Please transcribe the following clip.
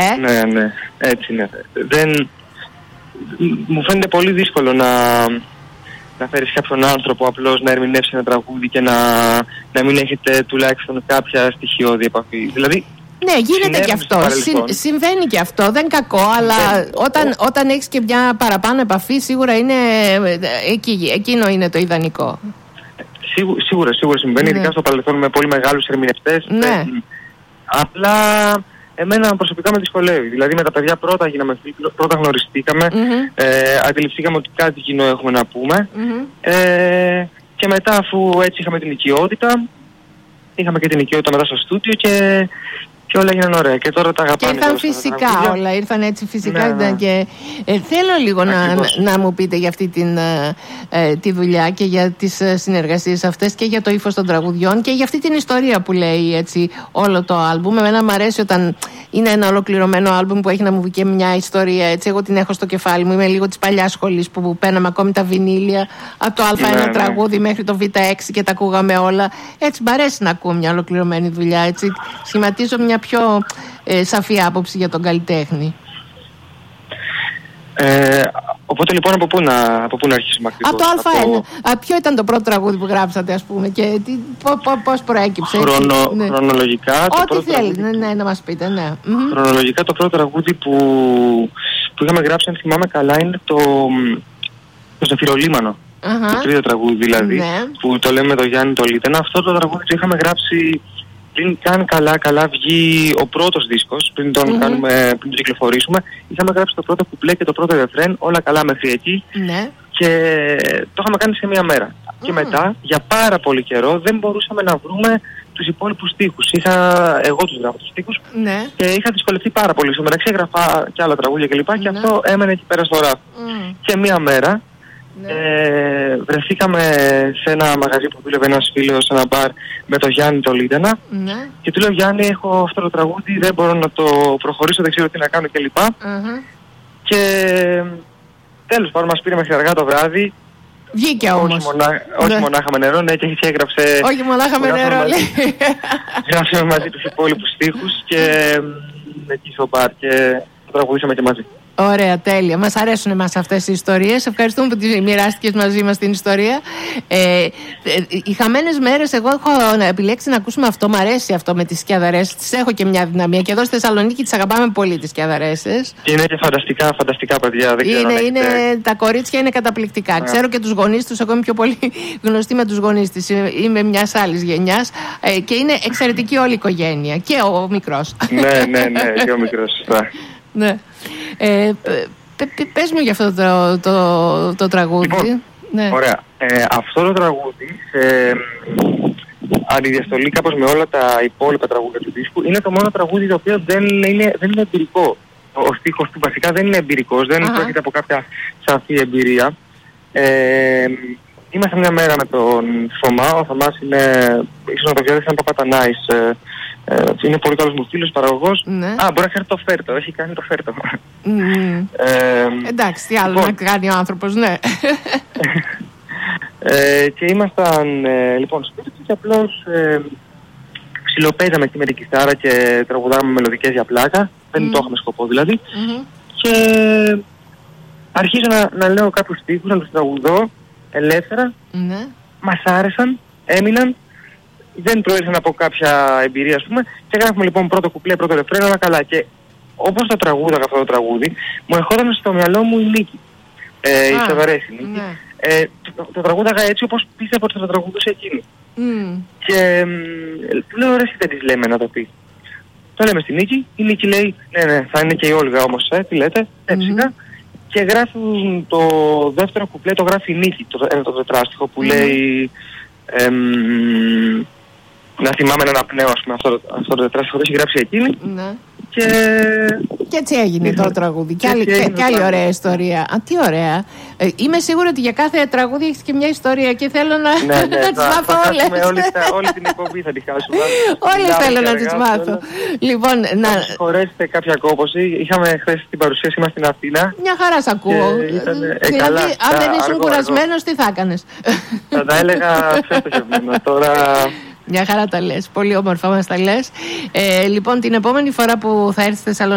Ναι, έτσι είναι. Μου φαίνεται πολύ δύσκολο να φέρεις κάποιον άνθρωπο απλώς να ερμηνεύσει ένα τραγούδι και να μην έχετε τουλάχιστον κάποια στοιχειώδη επαφή. Δηλαδή, ναι, γίνεται και αυτό. Συμβαίνει και αυτό. Δεν κακό, αλλά όταν έχεις και μια παραπάνω επαφή, σίγουρα είναι εκείνο είναι το ιδανικό. Σίγουρα συμβαίνει, ειδικά στο παρελθόν με πολύ μεγάλους ερμηνευτές. Ναι. Απλά εμένα προσωπικά με δυσκολεύει. Δηλαδή με τα παιδιά πρώτα γίναμε φίλοι, πρώτα γνωριστήκαμε, αντιληφθήκαμε ότι κάτι κοινό έχουμε να πούμε και μετά, αφού έτσι είχαμε την οικειότητα, είχαμε και την οικειότητα μετά στο στούντιο και όλα έγιναν ωραία. Και τώρα τα αγαπάμε. Και ήρθαν φυσικά όλα, ήρθαν έτσι φυσικά. Ναι. Και θέλω λίγο να μου πείτε για αυτή τη δουλειά και για τις συνεργασίες αυτές και για το ύφος των τραγουδιών και για αυτή την ιστορία που λέει έτσι όλο το άλμπουμ. Εμένα μου αρέσει όταν είναι ένα ολοκληρωμένο άλμπουμ που έχει να μου βγει και μια ιστορία. Έτσι, εγώ την έχω στο κεφάλι μου. Είμαι λίγο της παλιάς σχολής που παίρναμε ακόμη τα βινίλια από το Α1 τραγούδι μέχρι το Β6 και τα ακούγαμε όλα. Έτσι, μ' αρέσει να ακούω μια ολοκληρωμένη δουλειά. Έτσι, σχηματίζω μια πιο σαφή άποψη για τον καλλιτέχνη. Οπότε λοιπόν από πού να αρχίσουμε ακριβώς? Από το Α1. Ποιο ήταν το πρώτο τραγούδι που γράψατε, ας πούμε, και πώς προέκυψε? Χρονολογικά. Ό,τι θέλει να μας πείτε. Ναι. Χρονολογικά το πρώτο τραγούδι που είχαμε γράψει, αν θυμάμαι καλά, είναι το Ζεφυρολίμανο. Το τρίτο τραγούδι δηλαδή, που το λέμε το Γιάννη το Λίτενα. Αυτό το τραγούδι το είχαμε γράψει πριν καν καλά βγει ο πρώτος δίσκος, πριν τον κυκλοφορήσουμε. Είχαμε γράψει το πρώτο κουπλέ και το πρώτο ρεφρέν, όλα καλά μέχρι εκεί. Και το είχαμε κάνει σε μία μέρα. Και μετά, για πάρα πολύ καιρό, δεν μπορούσαμε να βρούμε τους υπόλοιπους στίχους. Εγώ τους γράφω τους στίχους και είχα δυσκολευτεί πάρα πολύ. Στο μεταξύ έγραφα και άλλα τραγούδια κλπ. Και αυτό έμενε εκεί πέρα στο ράφι. Και μία μέρα βρεθήκαμε σε ένα μαγαζί που δούλευε ένας φίλος, σε ένα μπαρ, με το Γιάννη το Λίτενα και του λέω: Γιάννη, έχω αυτό το τραγούδι, δεν μπορώ να το προχωρήσω, δεν ξέρω τι να κάνω κλπ. Και τέλος πάντων μας πήρε μέχρι αργά το βράδυ. Βγήκε όμως. Όχι μονάχα με νερό, και έγραψε. Όχι μονάχα με νερό, λέει. Γράψαμε μαζί τους υπόλοιπους στίχους και εκεί στο μπαρ και το τραγουδήσαμε και μαζί. Ωραία, τέλεια. Μας αρέσουν εμάς αυτές οι ιστορίες. Ευχαριστούμε που τις μοιράστηκες μαζί μας την ιστορία. Οι χαμένες μέρες, εγώ έχω επιλέξει να ακούσουμε αυτό. Μ' αρέσει αυτό με τις σκιαδαρές. Τις έχω και μια δυναμία. Και εδώ στη Θεσσαλονίκη τις αγαπάμε πολύ τις σκιαδαρέσες. Είναι και φανταστικά παιδιά. Τα κορίτσια είναι καταπληκτικά. Ξέρω και τους γονείς τους. Εγώ είμαι πιο πολύ γνωστή με τους γονείς της. Είμαι μιας άλλης γενιάς. Και είναι εξαιρετική όλη η οικογένεια. Και ο μικρός. Ναι, και ο μικρός. Ναι. Πες μου για αυτό το τραγούδι. Λοιπόν, ωραία. Αυτό το τραγούδι, αντιδιαστολή κάπως με όλα τα υπόλοιπα τραγούδια του δίσκου, είναι το μόνο τραγούδι το οποίο δεν είναι εμπειρικό. Ο στίχος του βασικά δεν είναι εμπειρικός, δεν πρόκειται από κάποια σαφή εμπειρία. Ήμασταν μια μέρα με τον Θωμά. Ο Θωμάς είναι, ίσως να το ξέρετε, σαν Παπατανάης. Είναι πολύ καλός μου φίλος, παραγωγός. Μπορεί να ξέρει το Φέρτο, έχει κάνει το Φέρτο. Εντάξει, τι άλλο να κάνει ο άνθρωπος, ναι. Και ήμασταν λοιπόν σπίτι του και απλώς ψιλοπαίζαμε εκεί με την κιθάρα και τραγουδάμε μελωδικές για πλάκα. Δεν το είχαμε σκοπό δηλαδή. Και αρχίζω να λέω κάποιους στίχους, να τους τραγουδώ ελεύθερα. Μας άρεσαν, έμειναν. Δεν προήλθαν από κάποια εμπειρία, ας πούμε, και γράφουμε λοιπόν πρώτο κουπλέ, πρώτο ρεφρέν, όλα καλά. Και όπως το τραγούδαγα αυτό το τραγούδι, μου ερχόταν στο μυαλό μου η Νίκη. Η Σεβαρέση Νίκη. Το τραγούδαγα έτσι όπως πίστευα ότι θα το τραγουδούσε εκείνη. Και του λέω: ρε, δεν της λέμε να το πει. Το λέμε στη Νίκη, η Νίκη λέει: ναι, θα είναι και η Όλγα όμως, τι λέτε, φυσικά. Και γράφουν το δεύτερο κουπλέ, το γράφει η Νίκη, το τετράστιχο που λέει. Να θυμάμαι να αναπνέω, ας πούμε, αυτό το τετράστιχο το έχει γράψει εκείνη. Και έτσι έγινε το τραγούδι. Και άλλη ωραία ιστορία. Τι ωραία. Είμαι σίγουρη ότι για κάθε τραγούδι έχεις και μια ιστορία και θέλω να τις μάθω όλες. Όλη την εκπομπή θα τη χάσουμε. Όλες θέλω να τις μάθω. Λοιπόν, να συγχωρέσετε κάποια κόπωση. Είχαμε χθες την παρουσίαση μας στην Αθήνα. Μια χαρά σ' ακούω. Δηλαδή, αν δεν ήσουν κουρασμένος, τι θα έκανες? Θα τα έλεγα πιο στοχευμένο. Τώρα... Μια χαρά τα λες. Πολύ όμορφα μας τα λες. Λοιπόν, την επόμενη φορά που θα έρθει στη Θεσσαλονίκη